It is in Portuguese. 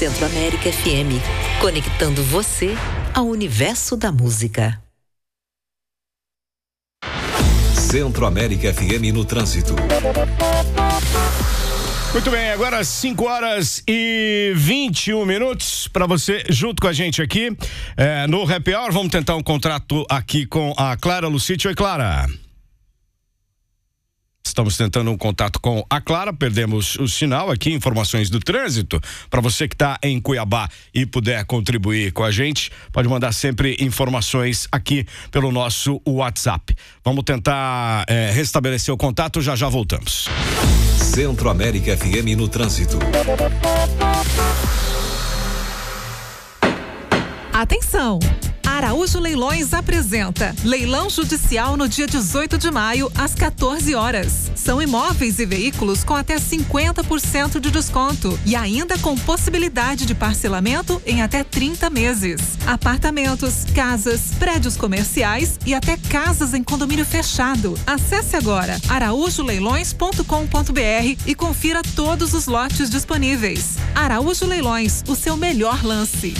Centro-América FM, conectando você ao universo da música. Centro-América FM no trânsito. Muito bem, agora 5h21 para você junto com a gente aqui no Happy Hour. Vamos tentar um contrato aqui com a Clara Lucite. Oi, Clara. Estamos tentando um contato com a Clara, perdemos o sinal aqui, informações do trânsito. Para você que está em Cuiabá e puder contribuir com a gente, pode mandar sempre informações aqui pelo nosso WhatsApp. Vamos tentar restabelecer o contato, já voltamos. Centro-América FM no trânsito. Atenção! Araújo Leilões apresenta Leilão Judicial no dia 18 de maio, às 14 horas. São imóveis e veículos com até 50% de desconto e ainda com possibilidade de parcelamento em até 30 meses. Apartamentos, casas, prédios comerciais e até casas em condomínio fechado. Acesse agora araújoleilões.com.br e confira todos os lotes disponíveis. Araújo Leilões, o seu melhor lance.